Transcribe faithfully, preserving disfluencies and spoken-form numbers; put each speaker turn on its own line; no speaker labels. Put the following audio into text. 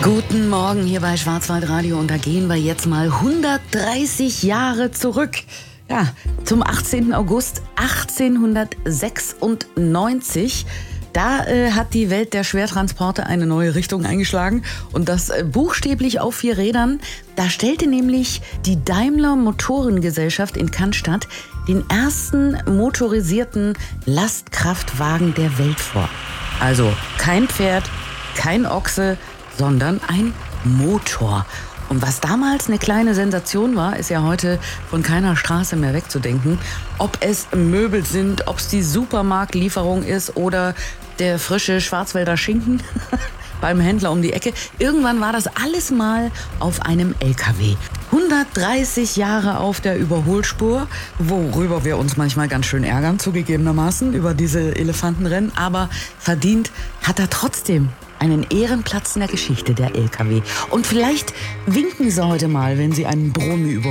Guten Morgen hier bei Schwarzwaldradio und da gehen wir jetzt mal hundertdreißig Jahre zurück. Ja, zum achtzehnten August achtzehnhundertsechsundneunzig. Da äh, hat die Welt der Schwertransporte eine neue Richtung eingeschlagen und das äh, buchstäblich auf vier Rädern. Da stellte nämlich die Daimler Motorengesellschaft in Cannstatt den ersten motorisierten Lastkraftwagen der Welt vor. Also kein Pferd, kein Ochse, sondern ein Motor. Und was damals eine kleine Sensation war, ist ja heute von keiner Straße mehr wegzudenken. Ob es Möbel sind, ob es die Supermarktlieferung ist oder der frische Schwarzwälder Schinken beim Händler um die Ecke. Irgendwann war das alles mal auf einem L K W. hundertdreißig Jahre auf der Überholspur, worüber wir uns manchmal ganz schön ärgern, zugegebenermaßen, über diese Elefantenrennen. Aber verdient hat er trotzdem einen Ehrenplatz in der Geschichte, der L K W. Und vielleicht winken Sie heute mal, wenn Sie einen Brummi über